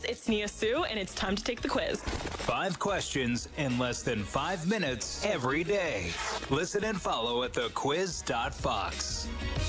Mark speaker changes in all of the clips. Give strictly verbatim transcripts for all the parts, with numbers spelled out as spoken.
Speaker 1: it's Nia Sue, and it's time to take the quiz.
Speaker 2: Five questions in less than five minutes every day. Listen and follow at the quiz dot fox.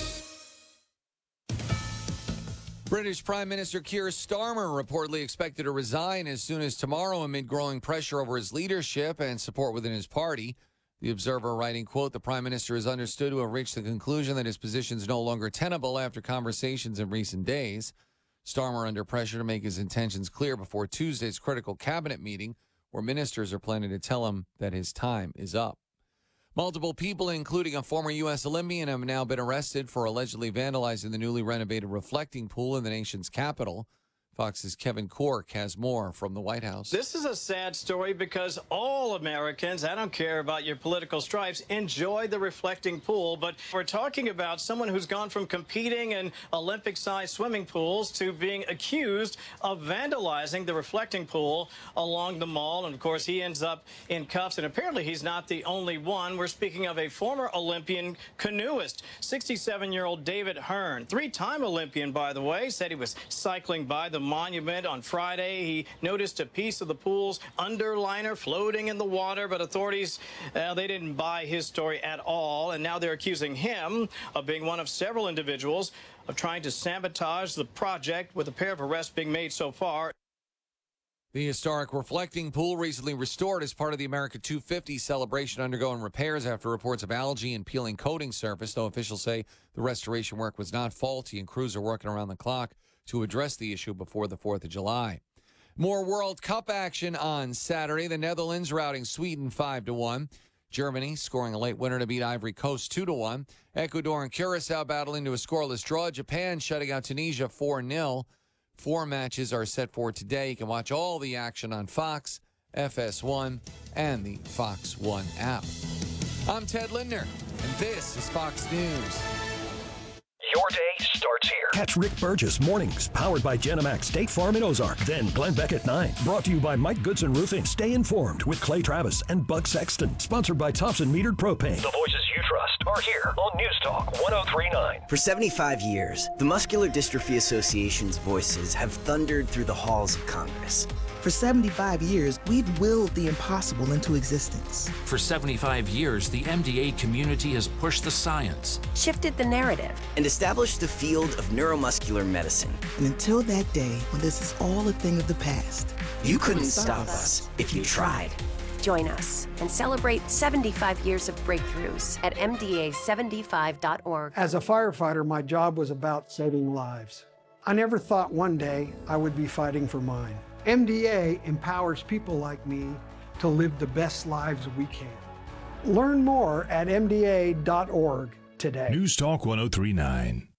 Speaker 3: British Prime Minister Keir Starmer reportedly expected to resign as soon as tomorrow amid growing pressure over his leadership and support within his party. The Observer writing, quote, the Prime Minister is understood to have reached the conclusion that his position is no longer tenable after conversations in recent days. Starmer under pressure to make his intentions clear before Tuesday's critical cabinet meeting, where ministers are planning to tell him that his time is up. Multiple people, including a former U S Olympian, have now been arrested for allegedly vandalizing the newly renovated reflecting pool in the nation's capital. Fox's Kevin Cork has more from the White House.
Speaker 4: This is a sad story because all Americans, I don't care about your political stripes, enjoy the reflecting pool. But we're talking about someone who's gone from competing in Olympic-sized swimming pools to being accused of vandalizing the reflecting pool along the mall. And, of course, he ends up in cuffs. And apparently he's not the only one. We're speaking of a former Olympian canoeist, sixty-seven-year-old David Hearn, three-time Olympian, by the way, said he was cycling by the monument on Friday. He noticed a piece of the pool's underliner floating in the water, but authorities, uh, they didn't buy his story at all. And now they're accusing him of being one of several individuals of trying to sabotage the project, with a pair of arrests being made so far.
Speaker 3: The historic reflecting pool recently restored as part of the America two fifty celebration, undergoing repairs after reports of algae and peeling coating surfaced, though officials say the restoration work was not faulty and crews are working around the clock to address the issue before the fourth of July. More World Cup action on Saturday. The Netherlands routing Sweden five to one. Germany scoring a late winner to beat Ivory Coast two to one. Ecuador and Curacao battling to a scoreless draw. Japan shutting out Tunisia four nil. Four matches are set for today. You can watch all the action on Fox, F S one, and the Fox One app. I'm Ted Lindner, and this is Fox News.
Speaker 5: Your day starts here.
Speaker 6: Catch Rick Burgess mornings, powered by Genemax State Farm in Ozark. Then Glenn Beck at nine. Brought to you by Mike Goodson Roofing. Stay informed with Clay Travis and Bug Sexton. Sponsored by Thompson Metered Propane.
Speaker 5: The voices you trust are here on News Talk one oh three point nine.
Speaker 7: For seventy-five years, the Muscular Dystrophy Association's voices have thundered through the halls of Congress.
Speaker 8: For seventy-five years, we've willed the impossible into existence.
Speaker 9: For seventy-five years, the M D A community has pushed the science,
Speaker 10: shifted the narrative,
Speaker 7: and established the field of neuromuscular medicine.
Speaker 8: And until that day, when this is all a thing of the past,
Speaker 7: you, you couldn't, couldn't stop us if you tried.
Speaker 10: Join us and celebrate seventy-five years of breakthroughs at M D A seventy-five dot org.
Speaker 11: As a firefighter, my job was about saving lives. I never thought one day I would be fighting for mine. M D A empowers people like me to live the best lives we can. Learn more at M D A dot org today.
Speaker 12: News Talk one oh three point nine.